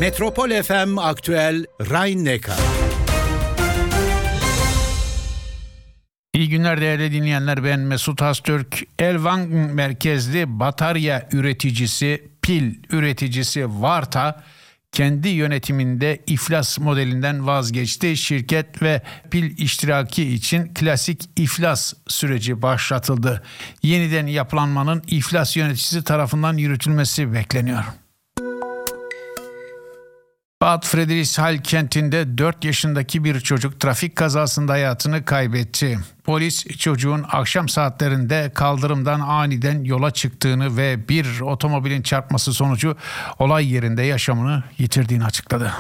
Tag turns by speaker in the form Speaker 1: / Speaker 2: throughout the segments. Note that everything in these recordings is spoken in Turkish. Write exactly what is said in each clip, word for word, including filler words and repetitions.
Speaker 1: Metropol F M Aktüel Rhein-Neckar.
Speaker 2: İyi günler değerli dinleyenler, ben Mesut Hastürk. Ellwangen merkezli batarya üreticisi, pil üreticisi Varta kendi yönetiminde iflas modelinden vazgeçti. Şirket ve pil iştiraki için klasik iflas süreci başlatıldı. Yeniden yapılanmanın iflas yöneticisi tarafından yürütülmesi bekleniyor. Bad Friedrichshall kentinde dört yaşındaki bir çocuk trafik kazasında hayatını kaybetti. Polis çocuğun akşam saatlerinde kaldırımdan aniden yola çıktığını ve bir otomobilin çarpması sonucu olay yerinde yaşamını yitirdiğini açıkladı.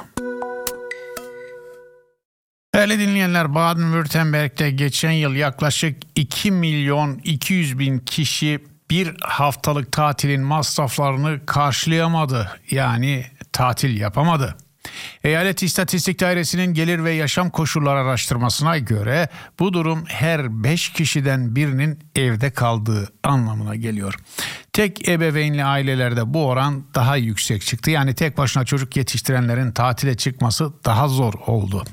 Speaker 2: Değerli dinleyenler, Baden-Württemberg'de geçen yıl yaklaşık iki milyon iki yüz bin kişi bir haftalık tatilin masraflarını karşılayamadı. Yani tatil yapamadı. Eyalet İstatistik Dairesi'nin gelir ve yaşam koşulları araştırmasına göre bu durum her beş kişiden birinin evde kaldığı anlamına geliyor. Tek ebeveynli ailelerde bu oran daha yüksek çıktı. Yani tek başına çocuk yetiştirenlerin tatile çıkması daha zor oldu.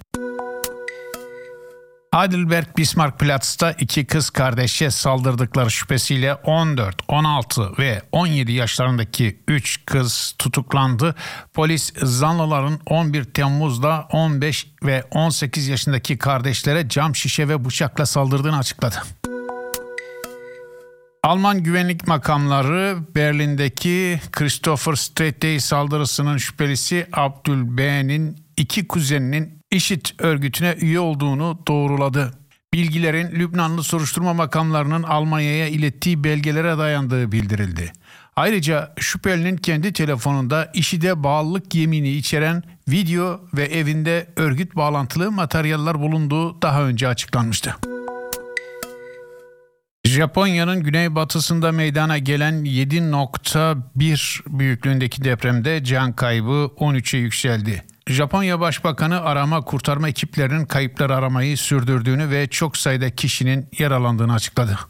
Speaker 2: Heidelberg-Bismarckplatz'ta iki kız kardeşe saldırdıkları şüphesiyle on dört, on altı ve on yedi yaşlarındaki üç kız tutuklandı. Polis zanlıların on bir Temmuz'da on beş ve on sekiz yaşındaki kardeşlere cam şişe ve bıçakla saldırdığını açıkladı. Alman güvenlik makamları Berlin'deki Christopher Street saldırısının şüphelisi Abdülbey'nin iki kuzeninin IŞİD örgütüne üye olduğunu doğruladı. Bilgilerin Lübnanlı soruşturma makamlarının Almanya'ya ilettiği belgelere dayandığı bildirildi. Ayrıca şüphelinin kendi telefonunda IŞİD'e bağlılık yemini içeren video ve evinde örgüt bağlantılı materyaller bulunduğu daha önce açıklanmıştı. Japonya'nın güneybatısında meydana gelen yedi nokta bir büyüklüğündeki depremde can kaybı on üçe yükseldi. Japonya Başbakanı arama kurtarma ekiplerinin kayıpları aramayı sürdürdüğünü ve çok sayıda kişinin yaralandığını açıkladı.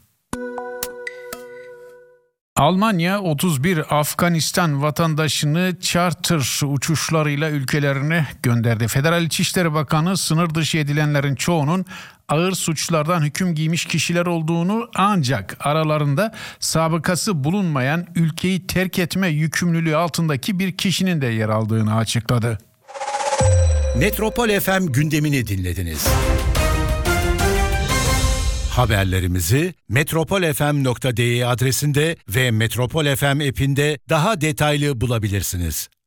Speaker 2: Almanya otuz bir Afganistan vatandaşını charter uçuşlarıyla ülkelerine gönderdi. Federal İçişleri Bakanı sınır dışı edilenlerin çoğunun ağır suçlardan hüküm giymiş kişiler olduğunu, ancak aralarında sabıkası bulunmayan ülkeyi terk etme yükümlülüğü altındaki bir kişinin de yer aldığını açıkladı.
Speaker 1: Metropol F M gündemini dinlediniz. Haberlerimizi metropol f m nokta d e adresinde ve Metropol F M app'inde daha detaylı bulabilirsiniz.